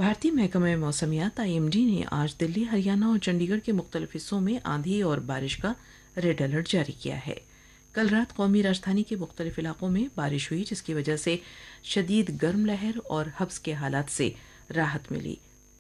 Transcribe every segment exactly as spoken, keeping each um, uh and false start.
भारतीय महकमे मौसमियात I am D ने आज दिल्ली, हरियाणा और चंडीगढ़ के मुख्तलिफ हिस्सों में आंधी और बारिश का रेड अलर्ट जारी किया है। कल रात कौमी राजधानी के मुख्तलिफ इलाकों में बारिश हुई, जिसकी वजह से शदीद गर्म लहर और हब्स के हालात से राहत मिली।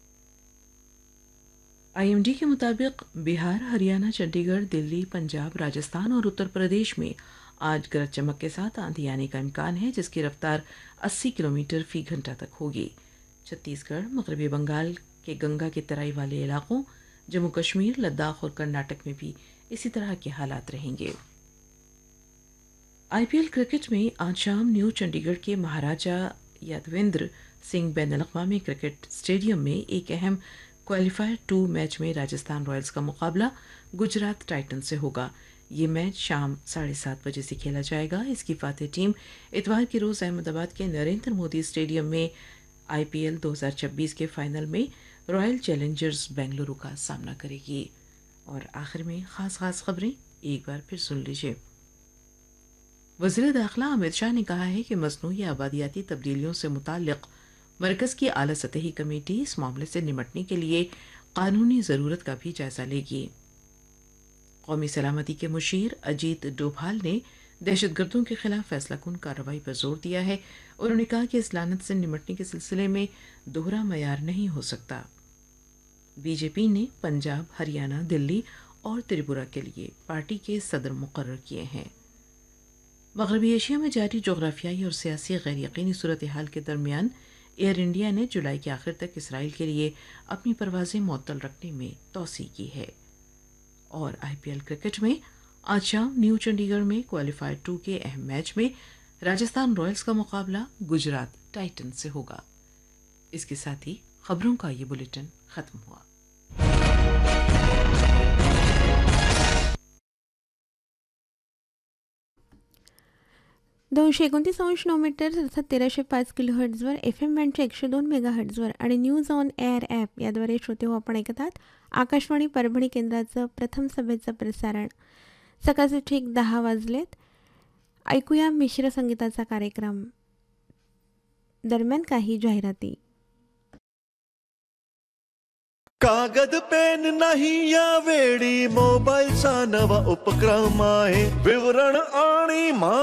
आई एम डी के मुताबिक बिहार, हरियाणा, चंडीगढ़, दिल्ली, पंजाब, राजस्थान और उत्तर प्रदेश में आज गरज चमक के साथ आंधी आने का इम्कान है, जिसकी रफ्तार अस्सी किलोमीटर फी घंटा तक होगी। छत्तीसगढ़, मगरबी बंगाल के गंगा के तराई वाले इलाकों, जम्मू कश्मीर, लद्दाख और कर्नाटक में भी इसी तरह के हालात रहेंगे। आई पी एल क्रिकेट में आज शाम न्यू चंडीगढ़ के महाराजा Yadavindra Singh ban अल-अक़वामी cricket stadium में एक अहम क्वालिफायर टू मैच में राजस्थान रॉयल्स का मुकाबला गुजरात टाइटन से होगा। ये मैच शाम साढ़े सात बजे से खेला जाएगा। इसकी फातेह टीम इतवार के रोज़ अहमदाबाद के नरेंद्र मोदी स्टेडियम में आई पी एल दो हज़ार छब्बीस के फाइनल में रॉयल चैलेंजर्स बेंगलुरु का सामना करेगी। और आखिर में खास खास खबरें एक बार फिर सुन लीजिए। वज़ीर दाखिला अमित शाह ने कहा है कि मसनूई आबादियाती तब्दीलियों से मुताल्लिक़ मरकज़ की आला सतही कमेटी इस मामले से निमटने के लिए कानूनी ज़रूरत का भी जायज़ा लेगी। कौमी सलामती के मुशीर अजीत डोभाल ने दहशतगर्दों के खिलाफ फैसलाकुन कार्रवाई पर जोर दिया है। उन्होंने कहा कि इस लानत से निमटने के सिलसिले में दोहरा मयार नहीं हो सकता। बीजेपी ने पंजाब, हरियाणा, दिल्ली और त्रिपुरा के लिए पार्टी के सदर मुकर्रर किए हैं। मगरबी एशिया में जारी जोग्राफियाई और सियासी गैर यकीनी सूरत हाल के दरमियान एयर इंडिया ने जुलाई के आखिर तक इसराइल के लिए अपनी परवाज़ें मुअत्तल रखने में तौसी की है। और आई पी एल क्रिकेट में आज शाम न्यू चंडीगढ़ में क्वालिफायर टू के अहम मैच में राजस्थान रॉयल्स का मुकाबला गुजरात टाइटन से होगा। इसके साथ ही खबरों का ये बुलेटिन खत्म हुआ। दोनशे एकोणतीस अंश नऊ मीटर अर्थात तेराशे पाच किलो हर्ट्झवर एफ एम बँडच्या एकशे दोन मेगा हर्ट्झवर आणि न्यूज ऑन एअर ॲप याद्वारे श्रोते हो आपण ऐकतात आकाशवाणी परभणी केंद्राचं प्रथम सभेचं प्रसारण। सकाळचे ठीक दहा वाजलेत। ऐकूया मिश्र संगीताचा कार्यक्रम, दरम्यान काही जाहिराती। कागद पेन नाही या वेळी मोबाईलचा नवा उपक्रम आहे, विवरण आणि